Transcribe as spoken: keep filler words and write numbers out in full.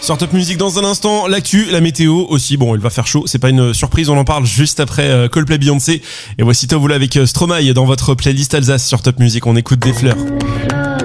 Sur Top Music dans un instant, l'actu, la météo aussi. Bon, il va faire chaud, c'est pas une surprise, on en parle juste après euh, Coldplay Beyoncé. Et voici Tovola avec euh, Stromae dans votre playlist Alsace sur Top Music. On écoute des fleurs.